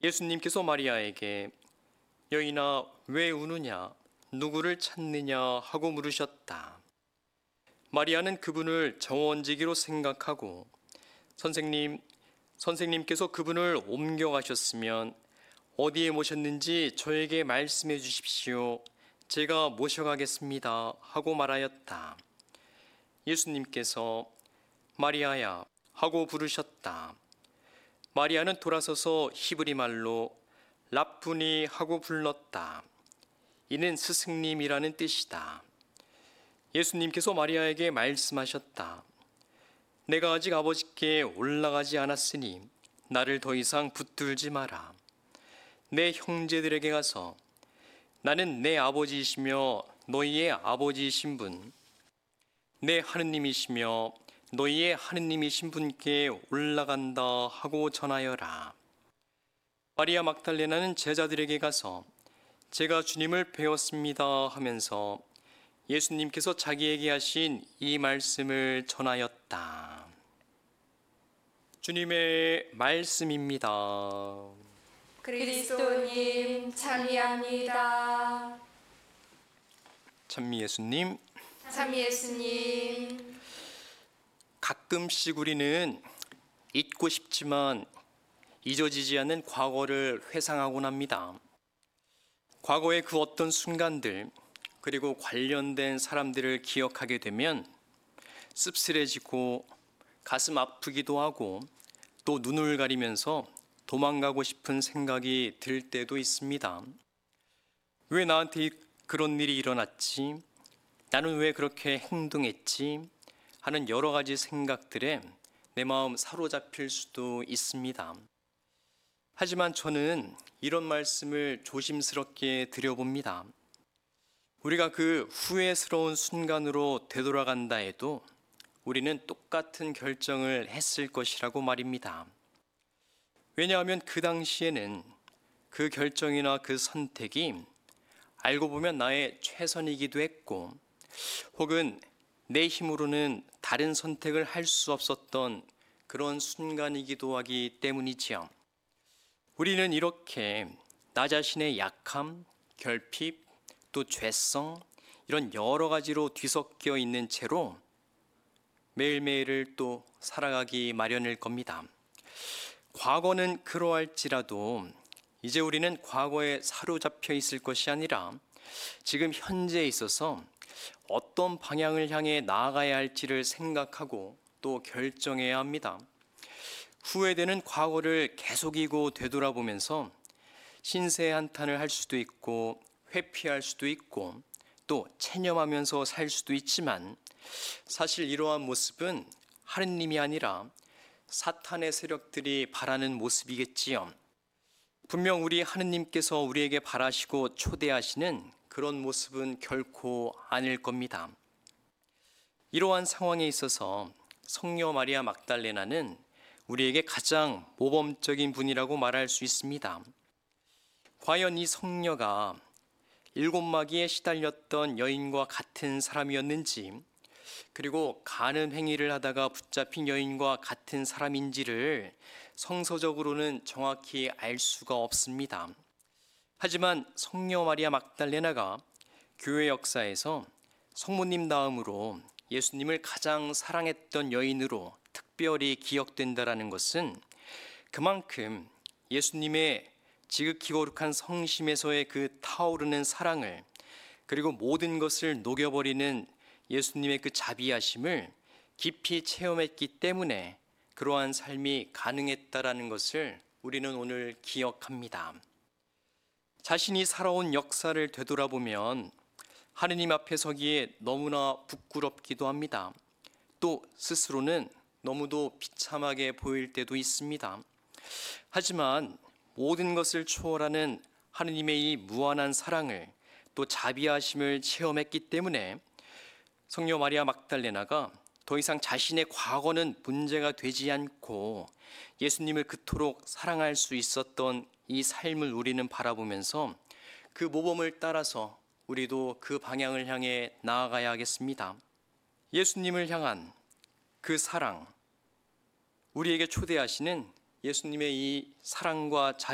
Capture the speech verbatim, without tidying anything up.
예수님께서 마리아에게 여인아 왜 우느냐 누구를 찾느냐 하고 물으셨다. 마리아는 그분을 정원지기로 생각하고 선생님, 선생님께서 그분을 옮겨가셨으면 어디에 모셨는지 저에게 말씀해 주십시오. 제가 모셔가겠습니다 하고 말하였다. 예수님께서 마리아야 하고 부르셨다. 마리아는 돌아서서 히브리 말로 랍부니 하고 불렀다. 이는 스승님이라는 뜻이다. 예수님께서 마리아에게 말씀하셨다. 내가 아직 아버지께 올라가지 않았으니 나를 더 이상 붙들지 마라. 내 형제들에게 가서 나는 내 아버지이시며 너희의 아버지이신 분, 내 하느님이시며 너희의 하느님이신 분께 올라간다 하고 전하여라. 마리아 막달레나는 제자들에게 가서 제가 주님을 배웠습니다 하면서 예수님께서 자기에게 하신 이 말씀을 전하였다. 주님의 말씀입니다. 그리스도님 찬미합니다. 찬미 예수님. 찬미 예수님. 가끔씩 우리는 잊고 싶지만 잊어지지 않는 과거를 회상하곤 합니다. 과거의 그 어떤 순간들 그리고 관련된 사람들을 기억하게 되면 씁쓸해지고 가슴 아프기도 하고 또 눈을 가리면서 도망가고 싶은 생각이 들 때도 있습니다. 왜 나한테 그런 일이 일어났지? 나는 왜 그렇게 행동했지? 하는 여러 가지 생각들에 내 마음 사로잡힐 수도 있습니다. 하지만 저는 이런 말씀을 조심스럽게 드려봅니다. 우리가 그 후회스러운 순간으로 되돌아간다 해도 우리는 똑같은 결정을 했을 것이라고 말입니다. 왜냐하면 그 당시에는 그 결정이나 그 선택이 알고 보면 나의 최선이기도 했고 혹은 내 힘으로는 다른 선택을 할 수 없었던 그런 순간이기도 하기 때문이지요. 우리는 이렇게 나 자신의 약함, 결핍, 또 죄성 이런 여러 가지로 뒤섞여 있는 채로 매일매일을 또 살아가기 마련일 겁니다. 과거는 그러할지라도 이제 우리는 과거에 사로잡혀 있을 것이 아니라 지금 현재에 있어서 어떤 방향을 향해 나아가야 할지를 생각하고 또 결정해야 합니다. 후회되는 과거를 계속이고 되돌아보면서 신세한탄을 할 수도 있고 회피할 수도 있고 또 체념하면서 살 수도 있지만 사실 이러한 모습은 하느님이 아니라 사탄의 세력들이 바라는 모습이겠지요. 분명 우리 하느님께서 우리에게 바라시고 초대하시는 그런 모습은 결코 아닐 겁니다. 이러한 상황에 있어서 성녀 마리아 막달레나는 우리에게 가장 모범적인 분이라고 말할 수 있습니다. 과연 이 성녀가 일곱 마귀에 시달렸던 여인과 같은 사람이었는지 그리고 가늠 행위를 하다가 붙잡힌 여인과 같은 사람인지를 성서적으로는 정확히 알 수가 없습니다. 하지만 성녀 마리아 막달레나가 교회 역사에서 성모님 다음으로 예수님을 가장 사랑했던 여인으로 특별히 기억된다라는 것은 그만큼 예수님의 지극히 거룩한 성심에서의 그 타오르는 사랑을 그리고 모든 것을 녹여버리는 예수님의 그 자비하심을 깊이 체험했기 때문에 그러한 삶이 가능했다라는 것을 우리는 오늘 기억합니다. 자신이 살아온 역사를 되돌아보면 하느님 앞에 서기에 너무나 부끄럽기도 합니다. 또 스스로는 너무도 비참하게 보일 때도 있습니다. 하지만 모든 것을 초월하는 하느님의 이 무한한 사랑을 또 자비하심을 체험했기 때문에 성녀 마리아 막달레나가 더 이상 자신의 과거는 문제가 되지 않고 예수님을 그토록 사랑할 수 있었던 이 삶을 우리는 바라보면서 그 모범을 따라서 우리도 그 방향을 향해 나아가야 하겠습니다. 예수님을 향한 그 사랑, 우리에게 초대하시는 예수님의 이 사랑과 자비